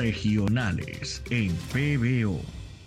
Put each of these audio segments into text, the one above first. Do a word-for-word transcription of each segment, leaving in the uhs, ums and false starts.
regionales en P B O.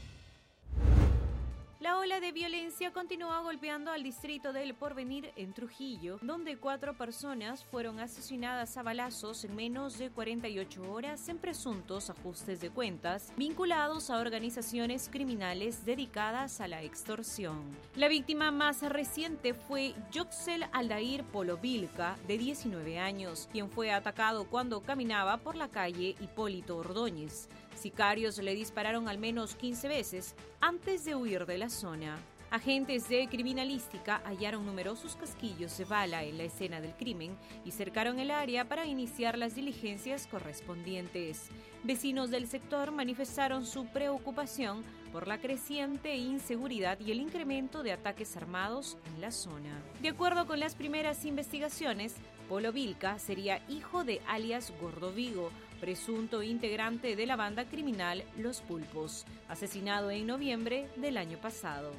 La ola de violencia continúa golpeando al distrito del Porvenir en Trujillo, donde cuatro personas fueron asesinadas a balazos en menos de cuarenta y ocho horas en presuntos ajustes de cuentas vinculados a organizaciones criminales dedicadas a la extorsión. La víctima más reciente fue Yoxel Aldair Polovilca, de diecinueve años, quien fue atacado cuando caminaba por la calle Hipólito Ordóñez. Sicarios le dispararon al menos quince veces antes de huir de la zona. Agentes de criminalística hallaron numerosos casquillos de bala en la escena del crimen y cercaron el área para iniciar las diligencias correspondientes. Vecinos del sector manifestaron su preocupación por la creciente inseguridad y el incremento de ataques armados en la zona. De acuerdo con las primeras investigaciones, Polovilca sería hijo de alias Gordo Vigo, presunto integrante de la banda criminal Los Pulpos, asesinado en noviembre del año pasado.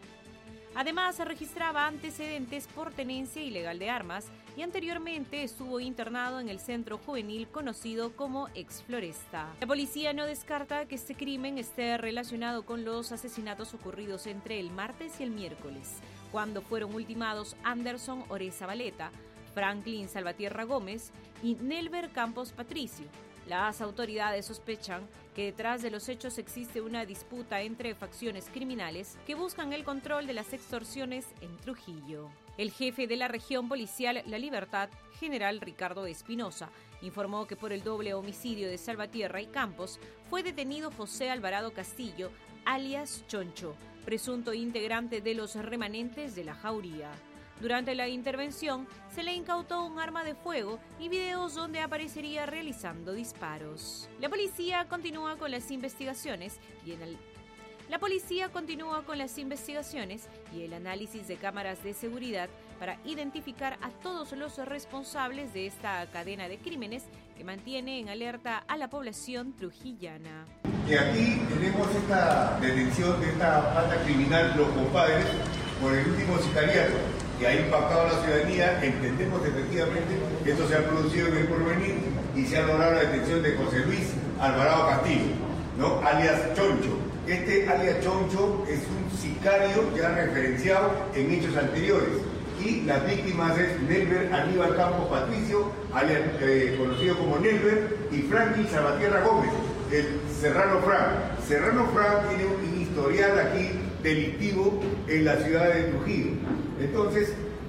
Además, se registraba antecedentes por tenencia ilegal de armas y anteriormente estuvo internado en el centro juvenil conocido como Ex Floresta. La policía no descarta que este crimen esté relacionado con los asesinatos ocurridos entre el martes y el miércoles, cuando fueron ultimados Anderson Oreza Valeta, Franklin Salvatierra Gómez y Nelber Campos Patricio. Las autoridades sospechan que detrás de los hechos existe una disputa entre facciones criminales que buscan el control de las extorsiones en Trujillo. El jefe de la región policial La Libertad, general Ricardo Espinosa, informó que por el doble homicidio de Salvatierra y Campos fue detenido José Alvarado Castillo, alias Choncho, presunto integrante de los remanentes de la Jauría. Durante la intervención, se le incautó un arma de fuego y videos donde aparecería realizando disparos. La policía continúa con las investigaciones y en el La policía continúa con las investigaciones y el análisis de cámaras de seguridad para identificar a todos los responsables de esta cadena de crímenes que mantiene en alerta a la población trujillana. Y aquí tenemos esta detención de esta banda criminal Los Compadres por el último sicariato que ha impactado a la ciudadanía. Entendemos efectivamente que esto se ha producido en el Porvenir y se ha logrado la detención de José Luis Alvarado Castillo, ¿no? Alias Choncho. Este alias Choncho es un sicario ya referenciado en hechos anteriores y las víctimas es Nelber Aníbal Campos Patricio, alias, eh, conocido como Nelber, y Franklin Salvatierra Gómez, el Serrano Frank. Serrano Frank tiene un historial aquí delictivo en la ciudad de Trujillo. Entonces,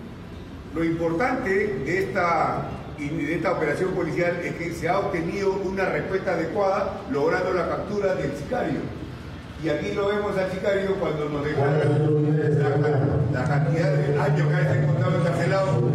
lo importante de esta, de esta operación policial es que se ha obtenido una respuesta adecuada, logrando la captura del sicario. Y aquí lo vemos al sicario cuando nos declara la, la cantidad de años que ha encontrado encarcelado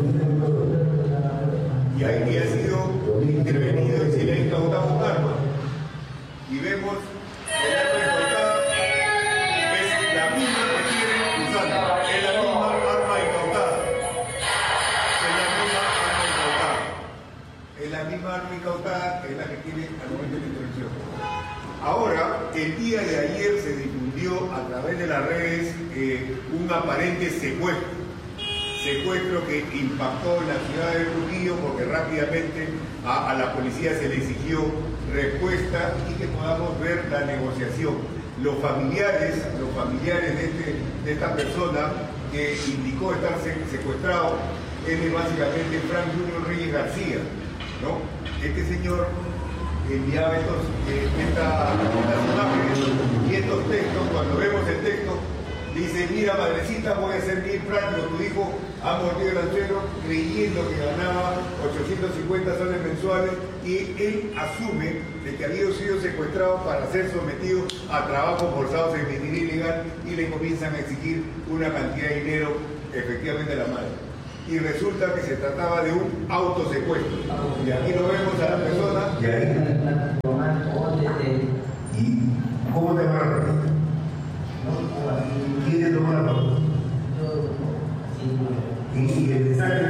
y ahí ha sido intervenido y se le ha incautado un arma. Y vemos el arma incautada es la misma que tiene usando, es la misma arma incautada. Es la misma arma incautada. Es la misma arma incautada que es la que tiene al momento de la intervención. Ahora, el día de ayer se difundió a través de las redes eh, un aparente secuestro, secuestro que impactó en la ciudad de Trujillo porque rápidamente a, a la policía se le exigió respuesta y que podamos ver la negociación. Los familiares, los familiares de, este, de esta persona que indicó estar secuestrado, él es básicamente Frank Junior Reyes García, ¿no? Este señor enviaba estos, eh, esta, estas imágenes y estos textos. Cuando vemos el texto, dice: mira, madrecita, voy a ser bien práctico, tu hijo ha mordido el anzuelo, creyendo que ganaba ochocientos cincuenta soles mensuales, y él asume de que había sido secuestrado para ser sometido a trabajos forzados en minería ilegal, y le comienzan a exigir una cantidad de dinero efectivamente a la madre. Y resulta que se trataba de un autosecuestro. Y aquí lo vemos a la persona. Y ahí. ¿Y cómo te va la foto? ¿Quién te tomó la foto? ¿Y el mensaje?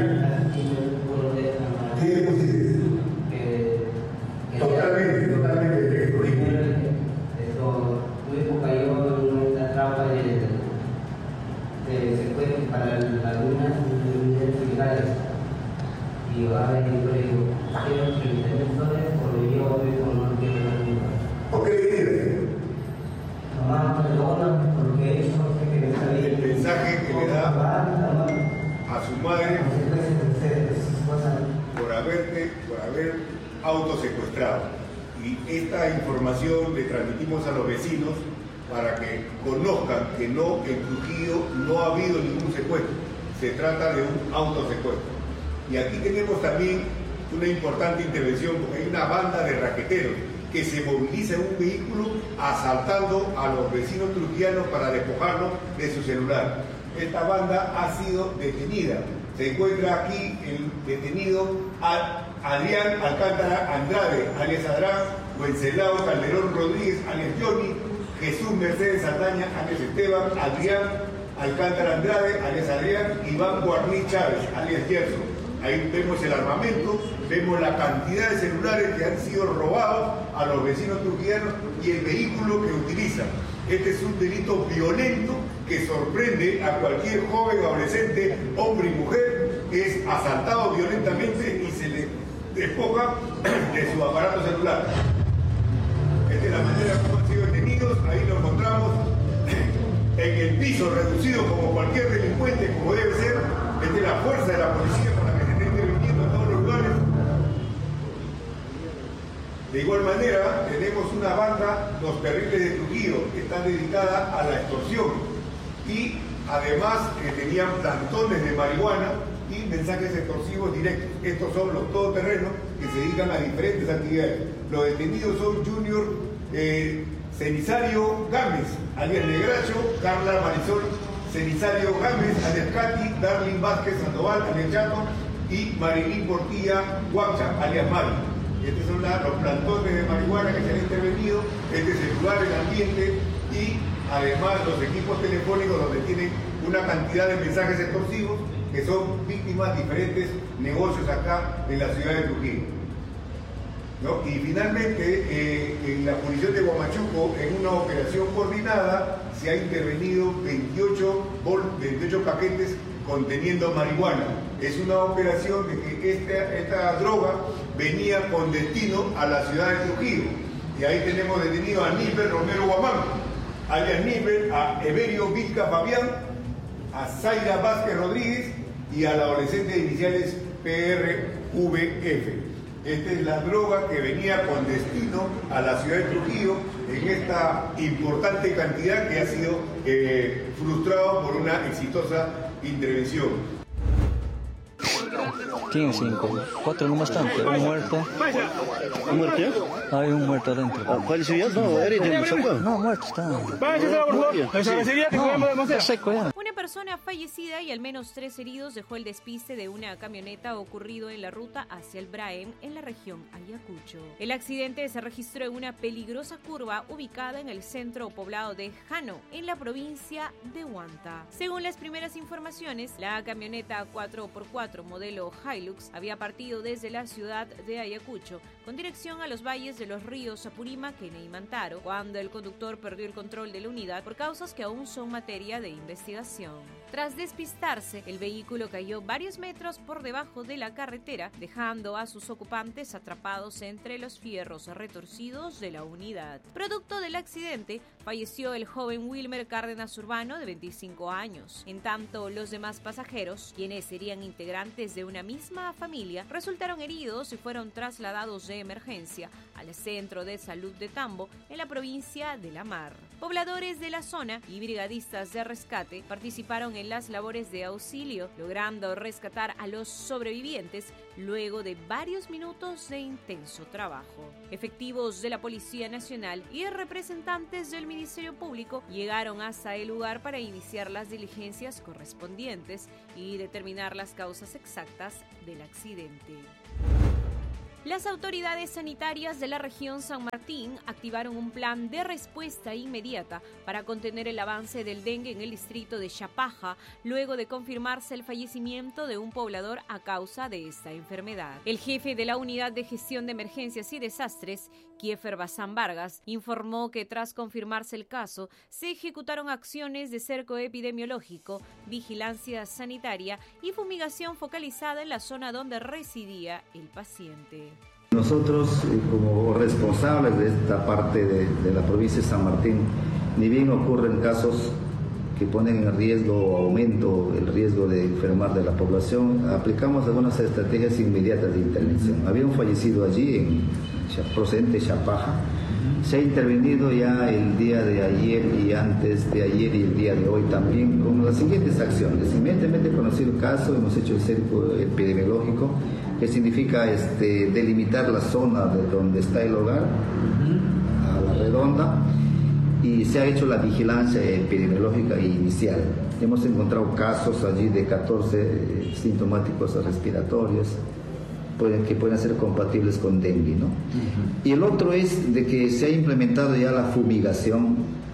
¿Qué le pusiste? Totalmente, totalmente explosivo. Tu hijo cayó en una trampa de secuestro para algunas ilegales. Y ahora yo le digo, quiero treinta mil dólares por lo llevo auto secuestrado. Y esta información le transmitimos a los vecinos para que conozcan que no, en Trujillo no ha habido ningún secuestro, se trata de un autosecuestro. Y aquí tenemos también una importante intervención, porque hay una banda de raqueteros que se moviliza en un vehículo asaltando a los vecinos trujillanos para despojarlos de su celular. Esta banda ha sido detenida. Se encuentra aquí el detenido Adrián Alcántara Andrade, alias Adrán, Wenceslao Calderón Rodríguez, alias Johnny, Jesús Mercedes Saldaña, alias Esteban, Adrián Alcántara Andrade, alias Adrián, Iván Guarní Chávez, alias Gerson. Ahí vemos el armamento, vemos la cantidad de celulares que han sido robados a los vecinos trujillanos y el vehículo que utilizan. Este es un delito violento que sorprende a cualquier joven, adolescente, hombre y mujer, que es asaltado violentamente y se le despoja de su aparato celular. Esta es la manera como han sido detenidos. Ahí lo encontramos en el piso, reducido como cualquier delincuente, como debe ser. Esta es la fuerza de la policía con la que se está interviniendo en todos los lugares. De igual manera, tenemos una banda, Los Terribles de Trujillo, que está dedicada a la extorsión. Y además eh, tenían plantones de marihuana y mensajes extorsivos directos. Estos son los todoterrenos que se dedican a diferentes actividades. Los detenidos son Junior eh, Cenizario Gámez, alias Negracho, Carla Marisol Cenizario Gámez, alias Katy, Darlene Vázquez Sandoval, alias Chato, y Marilín Portilla Guacha, alias Mari. Estos son la, los plantones de marihuana que se han intervenido, este celular, el ambiente y además los equipos telefónicos donde tienen una cantidad de mensajes extorsivos que son víctimas de diferentes negocios acá en la ciudad de Trujillo. ¿No? Y finalmente, eh, en la jurisdicción de Huamachuco, en una operación coordinada, se ha intervenido veintiocho, veintiocho paquetes conteniendo marihuana. Es una operación de que esta, esta droga venía con destino a la ciudad de Trujillo. Y ahí tenemos detenido a Níper Romero Guamán, alias Níper, a Everio Vizca Fabián, a Zaira Vázquez Rodríguez y a la adolescente de iniciales P R V F. Esta es la droga que venía con destino a la ciudad de Trujillo en esta importante cantidad que ha sido eh, frustrado por una exitosa intervención. Tiene cinco, cuatro no bastante, un muerto. ¿Un muerto? Hay un muerto adentro. Ah, ¿falleció ya? No, eres de Mozacuá. No, muerto está. No, está seco ya. Una persona fallecida y al menos tres heridos dejó el despiste de una camioneta ocurrido en la ruta hacia el Braem en la región Ayacucho. El accidente se registró en una peligrosa curva ubicada en el centro poblado de Jano, en la provincia de Huanta. Según las primeras informaciones, la camioneta cuatro por cuatro modelo Hilux había partido desde la ciudad de Ayacucho con dirección a los valles de los ríos Apurímac y Neymantaro, cuando el conductor perdió el control de la unidad por causas que aún son materia de investigación. Tras despistarse, el vehículo cayó varios metros por debajo de la carretera, dejando a sus ocupantes atrapados entre los fierros retorcidos de la unidad. Producto del accidente, falleció el joven Wilmer Cárdenas Urbano, de veinticinco años. En tanto, los demás pasajeros, quienes serían integrantes de una misma familia, resultaron heridos y fueron trasladados de emergencia al Centro de Salud de Tambo, en la provincia de La Mar. Pobladores de la zona y brigadistas de rescate participaron en las labores de auxilio, logrando rescatar a los sobrevivientes luego de varios minutos de intenso trabajo. Efectivos de la Policía Nacional y representantes del Ministerio Público llegaron hasta el lugar para iniciar las diligencias correspondientes y determinar las causas exactas del accidente. Las autoridades sanitarias de la región San Martín activaron un plan de respuesta inmediata para contener el avance del dengue en el distrito de Chapaja, luego de confirmarse el fallecimiento de un poblador a causa de esta enfermedad. El jefe de la Unidad de Gestión de Emergencias y Desastres, Kiefer Bazán Vargas, informó que tras confirmarse el caso, se ejecutaron acciones de cerco epidemiológico, vigilancia sanitaria y fumigación focalizada en la zona donde residía el paciente. Nosotros, eh, como responsables de esta parte de, de la provincia de San Martín, ni bien ocurren casos que ponen en riesgo o aumento el riesgo de enfermar de la población, aplicamos algunas estrategias inmediatas de intervención. Había un fallecido allí, en, procedente de Chapaja. Se ha intervenido ya el día de ayer y antes de ayer y el día de hoy también con las siguientes acciones. Inmediatamente conocido el caso, hemos hecho el cerco epidemiológico, que significa este, delimitar la zona de donde está el hogar, a la redonda, y se ha hecho la vigilancia epidemiológica inicial. Hemos encontrado casos allí de catorce eh, sintomáticos respiratorios pueden, que pueden ser compatibles con dengue, ¿no? Uh-huh. Y el otro es de que se ha implementado ya la fumigación.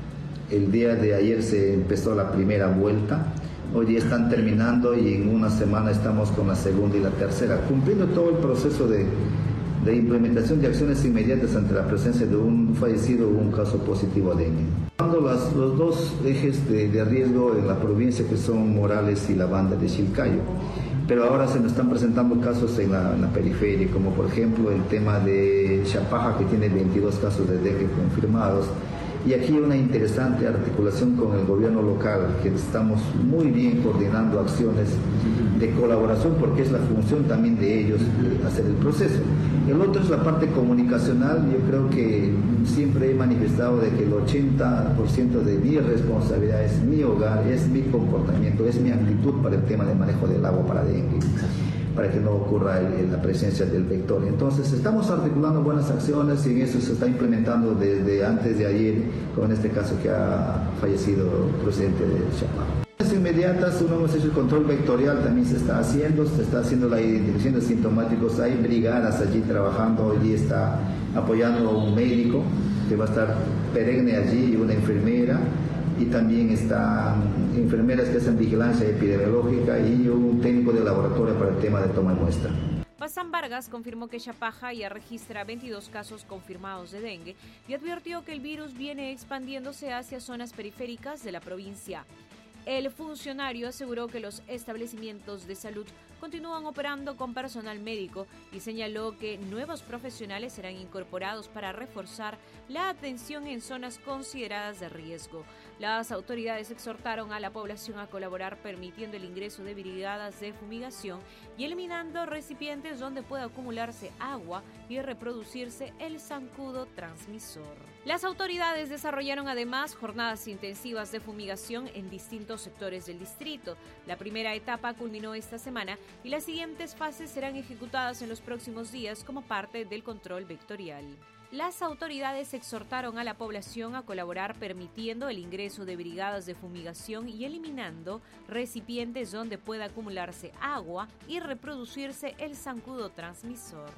El día de ayer se empezó la primera vuelta, hoy ya están terminando y en una semana estamos con la segunda y la tercera, cumpliendo todo el proceso de de implementación de acciones inmediatas ante la presencia de un fallecido o un caso positivo de dengue. Las, los dos ejes de, de riesgo en la provincia, que son Morales y la banda de Chilcayo, pero ahora se nos están presentando casos en la, en la periferia, como por ejemplo el tema de Chapaja, que tiene veintidós casos de dengue confirmados, y aquí una interesante articulación con el gobierno local, que estamos muy bien coordinando acciones de colaboración, porque es la función también de ellos de hacer el proceso. El otro es la parte comunicacional. Yo creo que siempre he manifestado de que el ochenta por ciento de mi responsabilidad es mi hogar, es mi comportamiento, es mi actitud para el tema de manejo del agua para dengue, para que no ocurra el, el, la presencia del vector. Entonces estamos articulando buenas acciones y en eso se está implementando desde antes de ayer, con este caso que ha fallecido el presidente de Chapaja. Inmediatas, uno hemos hecho el control vectorial, también se está haciendo, se está haciendo la identificación de sintomáticos, hay brigadas allí trabajando, hoy está apoyando a un médico que va a estar perenne allí y una enfermera, y también están enfermeras que hacen vigilancia epidemiológica y un técnico de laboratorio para el tema de toma de muestra. Bazán Vargas confirmó que Chapaja ya registra veintidós casos confirmados de dengue y advirtió que el virus viene expandiéndose hacia zonas periféricas de la provincia. El funcionario aseguró que los establecimientos de salud continúan operando con personal médico y señaló que nuevos profesionales serán incorporados para reforzar la atención en zonas consideradas de riesgo. Las autoridades exhortaron a la población a colaborar permitiendo el ingreso de brigadas de fumigación y eliminando recipientes donde pueda acumularse agua y reproducirse el zancudo transmisor. Las autoridades desarrollaron además jornadas intensivas de fumigación en distintos sectores del distrito. La primera etapa culminó esta semana y las siguientes fases serán ejecutadas en los próximos días como parte del control vectorial. Las autoridades exhortaron a la población a colaborar permitiendo el ingreso de brigadas de fumigación y eliminando recipientes donde pueda acumularse agua y reproducirse el zancudo transmisor.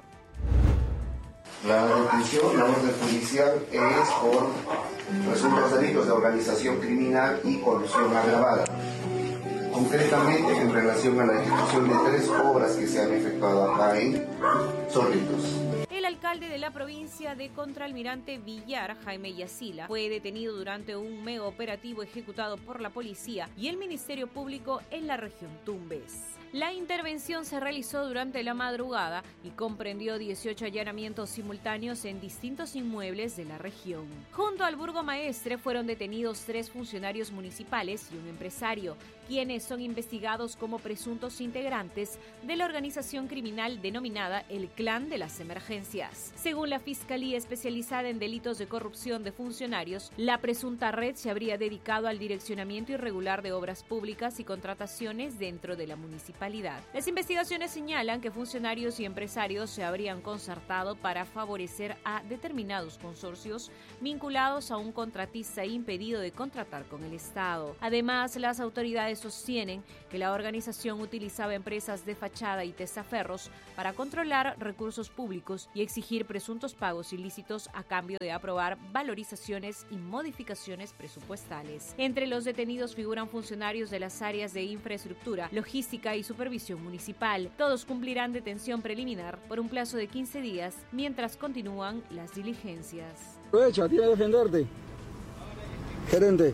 La detención, la orden judicial es por presuntos delitos de organización criminal y colusión agravada. Concretamente en relación a la ejecución de tres obras que se han efectuado acá en Zorritos. El alcalde de la provincia de Contralmirante Villar, Jaime Yacila, fue detenido durante un mega operativo ejecutado por la policía y el Ministerio Público en la región Tumbes. La intervención se realizó durante la madrugada y comprendió dieciocho allanamientos simultáneos en distintos inmuebles de la región. Junto al burgomaestre fueron detenidos tres funcionarios municipales y un empresario, quienes son investigados como presuntos integrantes de la organización criminal denominada el Clan de las Emergencias. Según la Fiscalía Especializada en Delitos de Corrupción de Funcionarios, la presunta red se habría dedicado al direccionamiento irregular de obras públicas y contrataciones dentro de la municipalidad. Las investigaciones señalan que funcionarios y empresarios se habrían concertado para favorecer a determinados consorcios vinculados a un contratista impedido de contratar con el Estado. Además, las autoridades sostienen que la organización utilizaba empresas de fachada y testaferros para controlar recursos públicos y exigir presuntos pagos ilícitos a cambio de aprobar valorizaciones y modificaciones presupuestales. Entre los detenidos figuran funcionarios de las áreas de infraestructura, logística y supervisión municipal. Todos cumplirán detención preliminar por un plazo de quince días mientras continúan las diligencias. Aprovecha, tiene que defenderte. Gerente.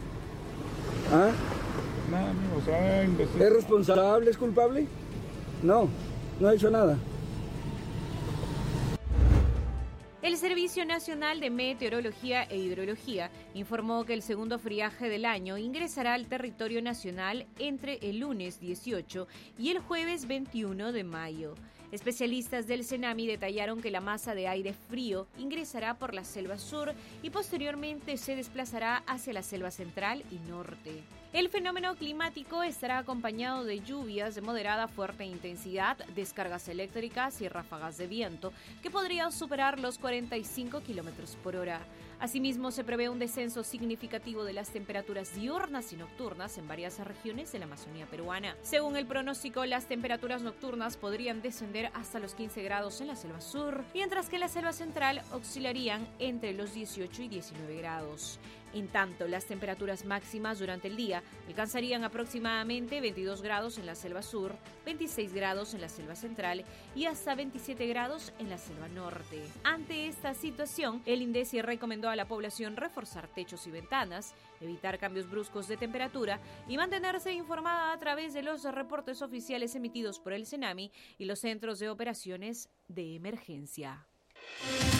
¿Ah? Nada, amigo, se va a investigar. ¿Es responsable? ¿Es culpable? No, no ha hecho nada. El Servicio Nacional de Meteorología e Hidrología informó que el segundo friaje del año ingresará al territorio nacional entre el lunes dieciocho y el jueves veintiuno de mayo. Especialistas del CENAMI detallaron que la masa de aire frío ingresará por la selva sur y posteriormente se desplazará hacia la selva central y norte. El fenómeno climático estará acompañado de lluvias de moderada a fuerte intensidad, descargas eléctricas y ráfagas de viento que podrían superar los cuarenta y cinco kilómetros por hora. Asimismo, se prevé un descenso significativo de las temperaturas diurnas y nocturnas en varias regiones de la Amazonía peruana. Según el pronóstico, las temperaturas nocturnas podrían descender hasta los quince grados en la selva sur, mientras que en la selva central oscilarían entre los dieciocho y diecinueve grados. En tanto, las temperaturas máximas durante el día alcanzarían aproximadamente veintidós grados en la selva sur, veintiséis grados en la selva central y hasta veintisiete grados en la selva norte. Ante esta situación, el INDECI recomendó a la población reforzar techos y ventanas, evitar cambios bruscos de temperatura y mantenerse informada a través de los reportes oficiales emitidos por el CENAMI y los centros de operaciones de emergencia.